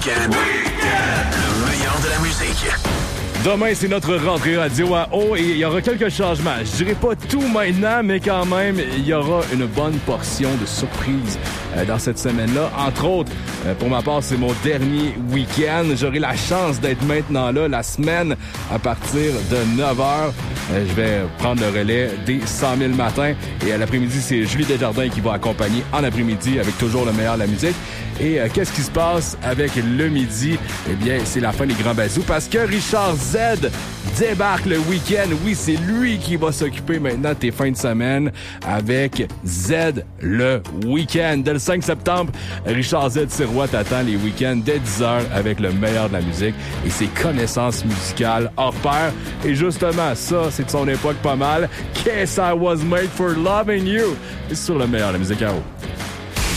Week-end. Le meilleur de la musique. Demain, c'est notre rentrée radio à eau et il y aura quelques changements. Je dirais pas tout maintenant, mais quand même, il y aura une bonne portion de surprises dans cette semaine-là. Entre autres, pour ma part, c'est mon dernier week-end. J'aurai la chance d'être maintenant là la semaine à partir de 9h. Je vais prendre le relais des 100 000 matins et à l'après-midi, c'est Julie Desjardins qui va accompagner en après-midi avec toujours le meilleur de la musique. Et qu'est-ce qui se passe avec le midi? Eh bien, c'est la fin des grands bazous parce que Richard Z débarque le week-end. Oui, c'est lui qui va s'occuper maintenant de tes fins de semaine avec Z le week-end. Dès le 5 septembre, Richard Z Sirois t'attend les week-ends dès 10h avec le meilleur de la musique et ses connaissances musicales hors pair. Et justement, ça, c'est de son époque pas mal. Guess I was made for loving you. C'est sur le meilleur de la musique à eau.